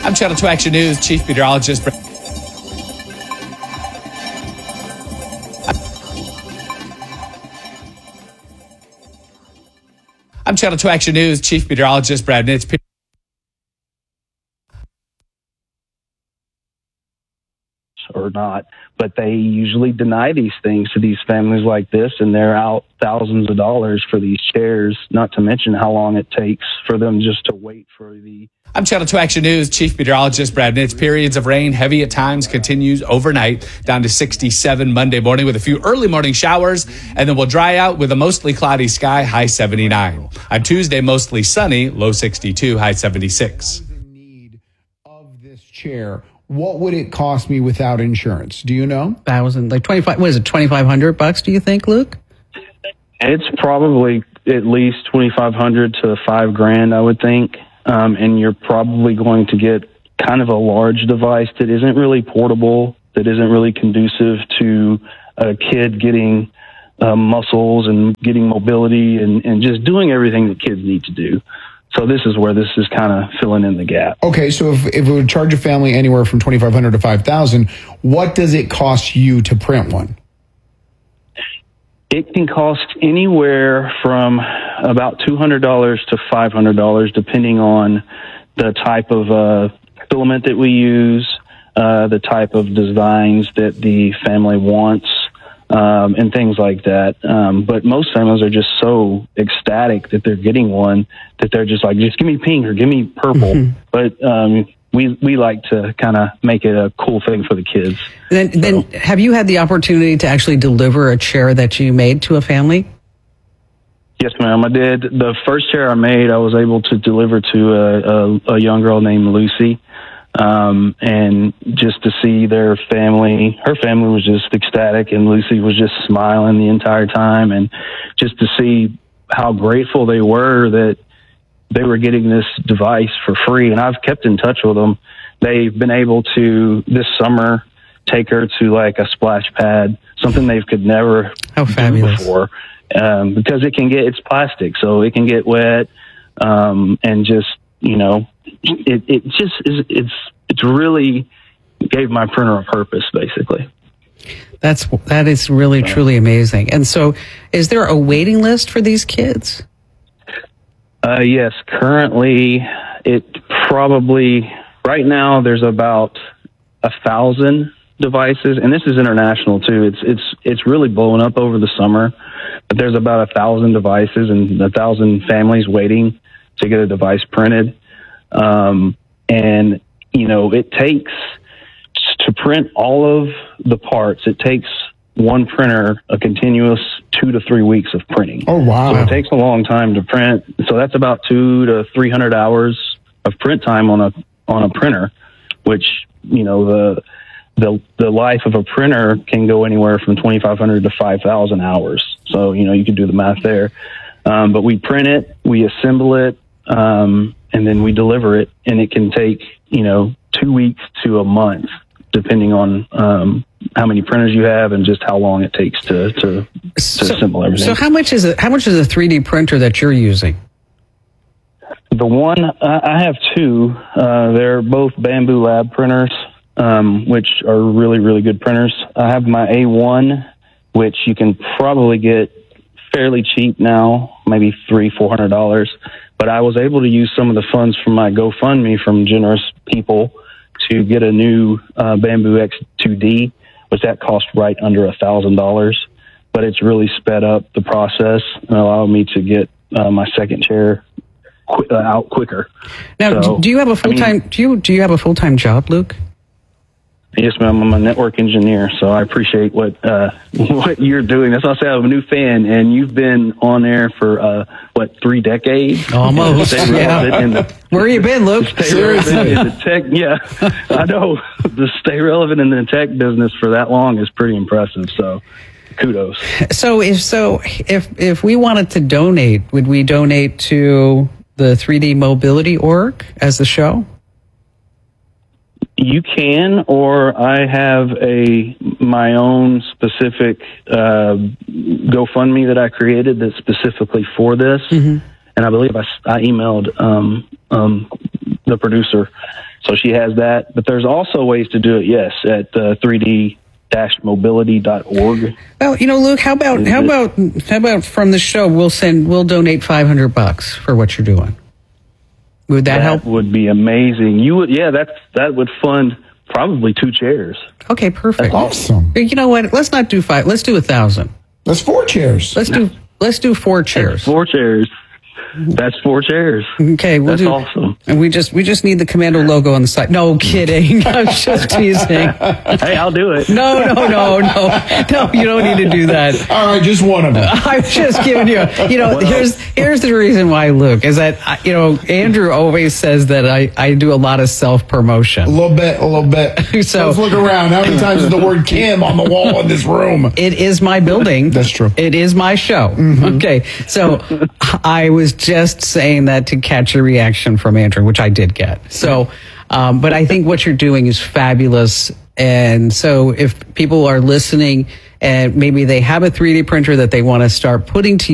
I'm Channel 2 Action News Chief Meteorologist. I'm Channel 2 Action News Chief Meteorologist Brad Nitz. Or not, but they usually deny these things to these families like this, and they're out thousands of dollars for these chairs, not to mention how long it takes for them just to wait for the... I'm Channel 2 Action News Chief Meteorologist Brad Nitz. Periods of rain, heavy at times, continues overnight, down to 67 Monday morning with a few early morning showers, and then we'll dry out with a mostly cloudy sky, high 79. On Tuesday, mostly sunny, low 62, high 76. In need of this chair. What would it cost me without insurance? Do you know? Like 25. What is it? $2,500? Do you think, Luke? It's probably at least $2,500 to $5,000, I would think. And you're probably going to get kind of a large device that isn't really portable, that isn't really conducive to a kid getting muscles and getting mobility and just doing everything that kids need to do. So this is where this is kind of filling in the gap. Okay, so if it would charge a family anywhere from $2,500 to $5,000, what does it cost you to print one? It can cost anywhere from about $200 to $500, depending on the type of filament that we use, the type of designs that the family wants, and things like that. But most families are just so ecstatic that they're getting one that they're just like, just give me pink or give me purple. Mm-hmm. But we like to kind of make it a cool thing for the kids. Then have you had the opportunity to actually deliver a chair that you made to a family? Yes, ma'am, I did. The first chair I made, I was able to deliver to a young girl named Lucy. And just to see their family, her family was just ecstatic, and Lucy was just smiling the entire time. And just to see how grateful they were that they were getting this device for free. And I've kept in touch with them. They've been able to, this summer, take her to like a splash pad, something they could never do before. Because it's plastic, so it can get wet, and just, you know, it's really gave my printer a purpose, basically. That is really, truly amazing. And so is there a waiting list for these kids? Yes, currently right now there's about 1,000 devices, and this is international too. It's really blowing up over the summer, but there's about 1,000 devices and 1,000 families waiting to get a device printed. And, you know, it takes, to print all of the parts, it takes one printer a continuous 2 to 3 weeks of printing. Oh, wow. So it takes a long time to print. So that's about 200 to 300 hours of print time on a printer, which, you know, the life of a printer can go anywhere from 2,500 to 5,000 hours. So, you know, you can do the math there. But we print it, we assemble it, and then we deliver it, and it can take, you know, 2 weeks to a month, depending on how many printers you have and just how long it takes to assemble everything. So how much is a 3D printer that you're using? The one, I have two. They're both Bamboo Lab printers, which are really, really good printers. I have my A1, which you can probably get fairly cheap now, maybe $300-400. But I was able to use some of the funds from my GoFundMe from generous people to get a new Bamboo X2D, which that cost right under $1,000. But it's really sped up the process and allowed me to get my second chair out quicker. Now, so, do you have a full-time? Do you have a full-time job, Luke? Yes, ma'am. I'm a network engineer, so I appreciate what you're doing. That's why I say I'm a new fan, and you've been on air for 3 decades? Almost. Yeah. Where you been, Luke? Seriously, in the tech. Yeah, I know. To stay relevant in the tech business for that long is pretty impressive. So, kudos. So if we wanted to donate, would we donate to the 3D Mobility org as the show? You can, or I have my own specific GoFundMe that I created that's specifically for this, and I believe I emailed the producer, So she has that. But there's also ways to do it, yes, at 3D-mobility.org. Well, Luke, how about from the show we'll donate $500 for what you're doing. Would that help? That would be amazing. That would fund probably 2 chairs. Okay, perfect. That's awesome. You know what? Let's not do 5. Let's do 1,000. That's 4 chairs. Let's do 4 chairs. 4 chairs. That's 4 chairs. Okay, that's awesome. And we just need the Commando logo on the side. No kidding. I'm just teasing. Hey, I'll do it. No. You don't need to do that. All right, just one of them. I'm just giving you. Here's the reason why, Luke, is that Andrew always says that I do a lot of self promotion. A little bit. So let's look around. How many times is the word Kim on the wall in this room? It is my building. That's true. It is my show. Mm-hmm. Okay, so I was just saying that to catch a reaction from Andrew, which I did get. So, but I think what you're doing is fabulous. And so if people are listening and maybe they have a 3D printer that they want to start putting to